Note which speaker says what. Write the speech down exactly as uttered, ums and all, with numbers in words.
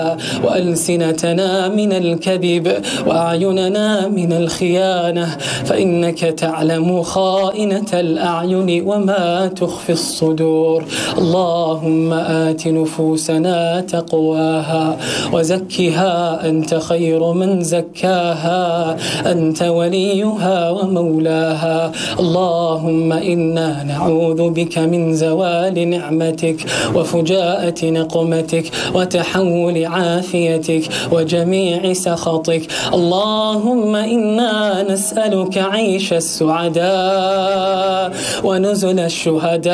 Speaker 1: وألسنتنا من الكذب وأعيننا من الخيانة، فإنك تعلم خائنة الأعين وما تخفي الصدور. اللهم آت نفوسنا تقواها وزكها أنت خير من زكاها، أنت وليها ومولاها. اللهم إنا نعوذ بك من زوال نعمتك وفجاءة نقمتك وتحول عافيتك وجميع سخطك. اللهم إنا نسألك عيش السعداء ونزل الشهداء